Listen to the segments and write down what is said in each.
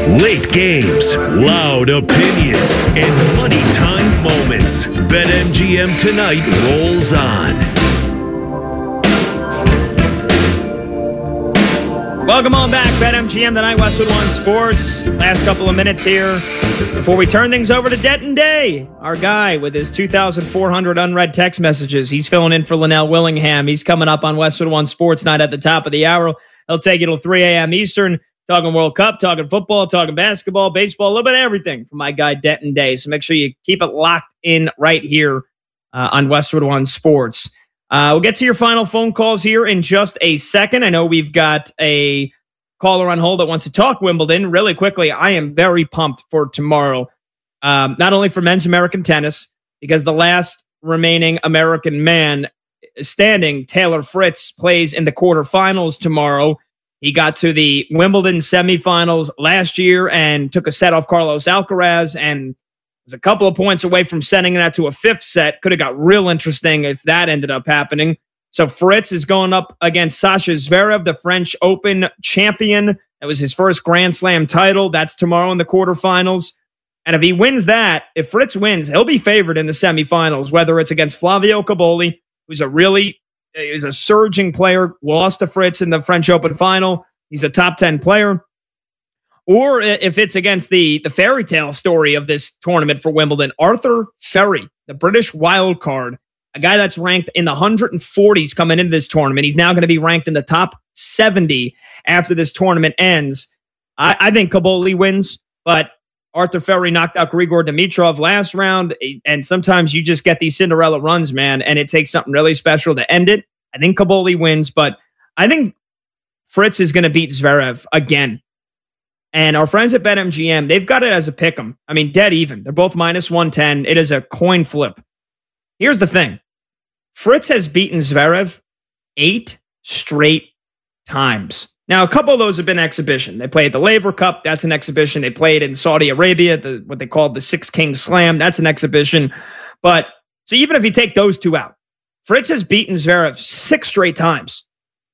Late games, loud opinions, and money time moments. BetMGM Tonight rolls on. Welcome on back, BetMGM Tonight, Westwood One Sports. Last couple of minutes here before we turn things over to Denton Day, our guy with his 2,400 unread text messages. He's filling in for Linnell Willingham. He's coming up on Westwood One Sports Night at the top of the hour. He'll take you till 3 a.m. Eastern, talking World Cup, talking football, talking basketball, baseball, a little bit of everything from my guy Denton Day. So make sure you keep it locked in right here on Westwood One Sports. We'll get to your final phone calls here in just a second. I know we've got a caller on hold that wants to talk Wimbledon. Really quickly, I am very pumped for tomorrow. Not only for men's American tennis, because the last remaining American man standing, Taylor Fritz, plays in the quarterfinals tomorrow. He got to the Wimbledon semifinals last year and took a set off Carlos Alcaraz and was a couple of points away from sending that to a fifth set. Could have got real interesting if that ended up happening. So Fritz is going up against Sasha Zverev, the French Open champion. That was his first Grand Slam title. That's tomorrow in the quarterfinals. And if he wins that, if Fritz wins, he'll be favored in the semifinals, whether it's against Flavio Cobolli, who's a surging player, lost to Fritz in the French Open final. He's a top 10 player. Or if it's against the fairy tale story of this tournament for Wimbledon, Arthur Ferry, the British wild card, a guy that's ranked in the 140s coming into this tournament. He's now going to be ranked in the top 70 after this tournament ends. I think Cobolli wins, but Arthur Ferry knocked out Grigor Dimitrov last round, and sometimes you just get these Cinderella runs, man, and it takes something really special to end it. I think Cobolli wins, but I think Fritz is going to beat Zverev again. And our friends at BetMGM, they've got it as a pick'em. I mean, dead even. They're both minus 110. It is a coin flip. Here's the thing. Fritz has beaten Zverev 8 straight times. Now, a couple of those have been exhibition. They played the Laver Cup. That's an exhibition. They played in Saudi Arabia, what they called the Six Kings Slam. That's an exhibition. But so even if you take those two out, Fritz has beaten Zverev 6 straight times.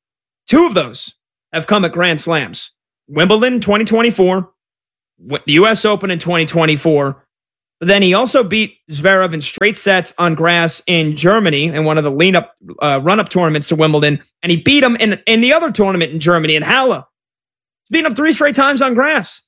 2 of those have come at Grand Slams. Wimbledon 2024, the U.S. Open in 2024. But then he also beat Zverev in straight sets on grass in Germany in one of the run-up tournaments to Wimbledon. And he beat him in the other tournament in Germany, in Halle. He's beaten him 3 straight times on grass.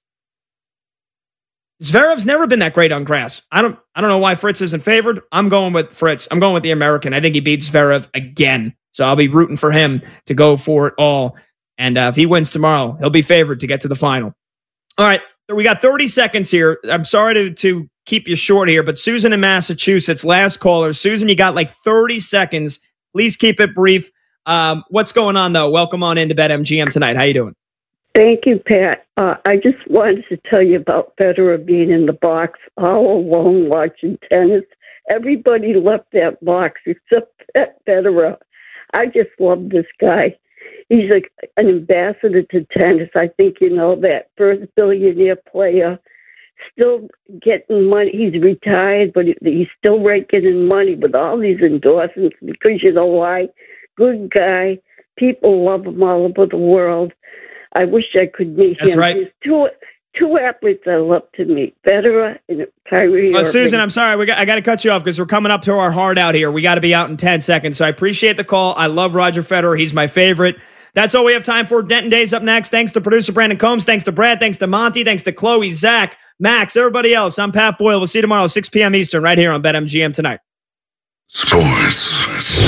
Zverev's never been that great on grass. I don't know why Fritz isn't favored. I'm going with Fritz. I'm going with the American. I think he beats Zverev again. So I'll be rooting for him to go for it all. And if he wins tomorrow, he'll be favored to get to the final. All right, we got 30 seconds here. I'm sorry to keep you short here, but Susan in Massachusetts, last caller. Susan, you got like 30 seconds. Please keep it brief. What's going on, though? Welcome on into BetMGM tonight. How you doing? Thank you, Pat. I just wanted to tell you about Federer being in the box all alone watching tennis. Everybody left that box except Federer. I just love this guy. He's like an ambassador to tennis. I think, that first billionaire player, still getting money. He's retired, but he's still raking in money with all these endorsements because you know why? Good guy. People love him all over the world. I wish I could meet him. That's right. There's two athletes I love to meet, Federer and Kyrie Irving. Susan, I'm sorry. I got to cut you off because we're coming up to our hard out here. We got to be out in 10 seconds. So I appreciate the call. I love Roger Federer. He's my favorite. That's all we have time for. Denton Day's up next. Thanks to producer Brandon Combs. Thanks to Brad. Thanks to Monty. Thanks to Chloe, Zach, Max, everybody else. I'm Pat Boyle. We'll see you tomorrow, 6 p.m. Eastern, right here on BetMGM Tonight. Sports.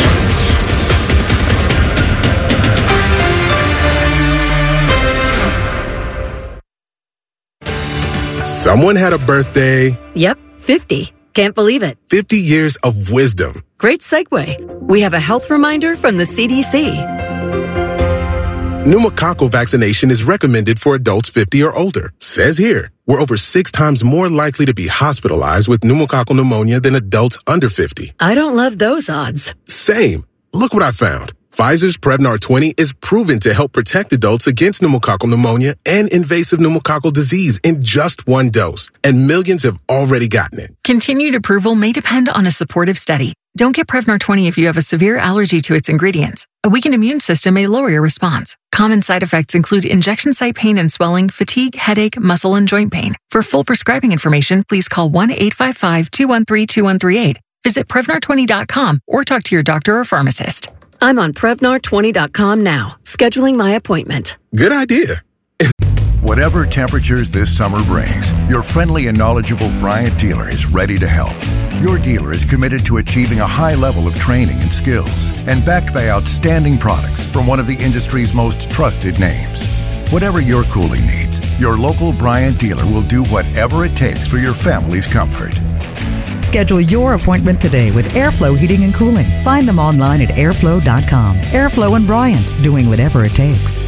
Someone had a birthday. Yep, 50. Can't believe it. 50 years of wisdom. Great segue. We have a health reminder from the CDC. Pneumococcal vaccination is recommended for adults 50 or older. Says here, we're over 6 times more likely to be hospitalized with pneumococcal pneumonia than adults under 50. I don't love those odds. Same. Look what I found. Pfizer's Prevnar 20 is proven to help protect adults against pneumococcal pneumonia and invasive pneumococcal disease in just 1 dose, and millions have already gotten it. Continued approval may depend on a supportive study. Don't get Prevnar 20 if you have a severe allergy to its ingredients. A weakened immune system may lower your response. Common side effects include injection site pain and swelling, fatigue, headache, muscle, and joint pain. For full prescribing information, please call 1-855-213-2138. Visit Prevnar20.com or talk to your doctor or pharmacist. I'm on Prevnar20.com now, scheduling my appointment. Good idea. Whatever temperatures this summer brings, your friendly and knowledgeable Bryant dealer is ready to help. Your dealer is committed to achieving a high level of training and skills and backed by outstanding products from one of the industry's most trusted names. Whatever your cooling needs, your local Bryant dealer will do whatever it takes for your family's comfort. Schedule your appointment today with Airflow Heating and Cooling. Find them online at airflow.com. Airflow and Bryant, doing whatever it takes.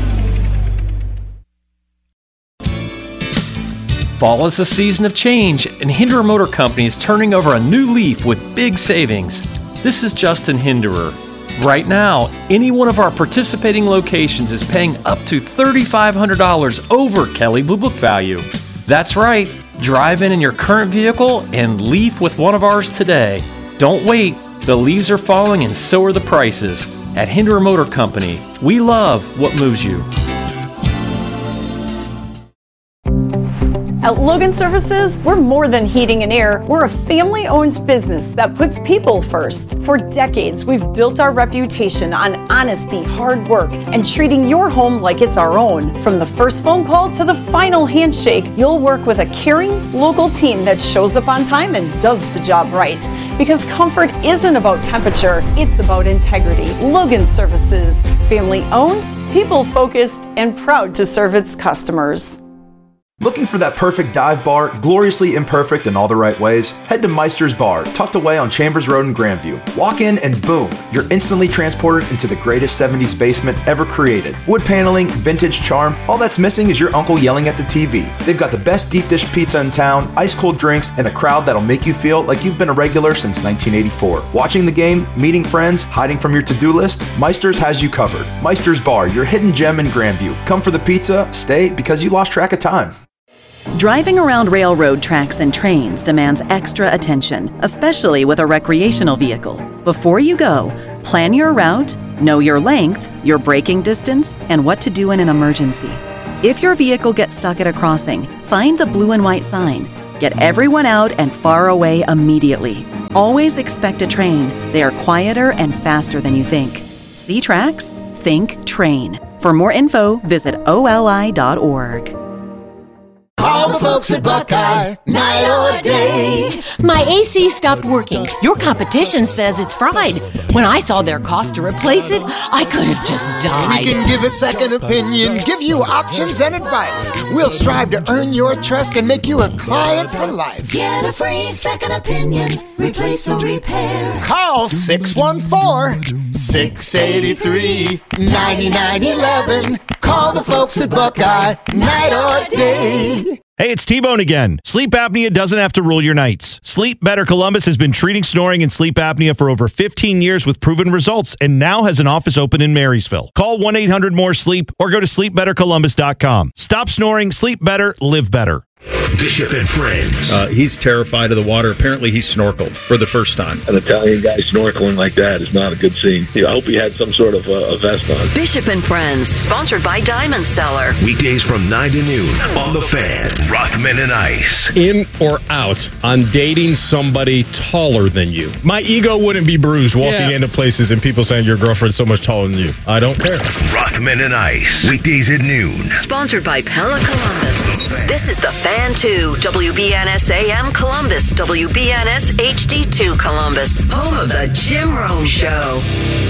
Fall is a season of change, and Hinderer Motor Company is turning over a new leaf with big savings. This is Justin Hinderer. Right now, any one of our participating locations is paying up to $3,500 over Kelley Blue Book value. That's right. Drive in your current vehicle and leaf with one of ours today. Don't wait. The leaves are falling and so are the prices. At Hinderer Motor Company, we love what moves you. At Logan Services, we're more than heating and air. We're a family-owned business that puts people first. For decades, we've built our reputation on honesty, hard work, and treating your home like it's our own. From the first phone call to the final handshake, you'll work with a caring, local team that shows up on time and does the job right. Because comfort isn't about temperature, it's about integrity. Logan Services, family-owned, people-focused, and proud to serve its customers. Looking for that perfect dive bar, gloriously imperfect in all the right ways? Head to Meister's Bar, tucked away on Chambers Road in Grandview. Walk in and boom, you're instantly transported into the greatest 70s basement ever created. Wood paneling, vintage charm, all that's missing is your uncle yelling at the TV. They've got the best deep dish pizza in town, ice cold drinks, and a crowd that'll make you feel like you've been a regular since 1984. Watching the game, meeting friends, hiding from your to-do list, Meister's has you covered. Meister's Bar, your hidden gem in Grandview. Come for the pizza, stay because you lost track of time. Driving around railroad tracks and trains demands extra attention, especially with a recreational vehicle. Before you go, plan your route, know your length, your braking distance, and what to do in an emergency. If your vehicle gets stuck at a crossing, find the blue and white sign. Get everyone out and far away immediately. Always expect a train. They are quieter and faster than you think. See tracks? Think train. For more info, visit oli.org. Call the folks at Buckeye, night or day. My AC stopped working. Your competition says it's fried. When I saw their cost to replace it, I could have just died. We can give a second opinion, give you options and advice. We'll strive to earn your trust and make you a client for life. Get a free second opinion, replace or repair. Call 614-683-9911. Call the folks at Buckeye, night or day. Hey, it's T-Bone again. Sleep apnea doesn't have to rule your nights. Sleep Better Columbus has been treating snoring and sleep apnea for over 15 years with proven results and now has an office open in Marysville. Call 1-800-MORE-SLEEP or go to sleepbettercolumbus.com. Stop snoring, sleep better, live better. Bishop and Friends. He's terrified of the water. Apparently, he snorkeled for the first time. An Italian guy snorkeling like that is not a good scene. I hope he had some sort of a vest on. Bishop and Friends, sponsored by Diamond Cellar. Weekdays from 9 to noon on The Fan. Rothman and Ice. In or out on dating somebody taller than you? My ego wouldn't be bruised walking into places and people saying your girlfriend's so much taller than you. I don't care. Rothman and Ice. Weekdays at noon. Sponsored by Pella Columbus. This is The Fan 2, WBNS AM Columbus, WBNS HD2 Columbus, home of the Jim Rome Show.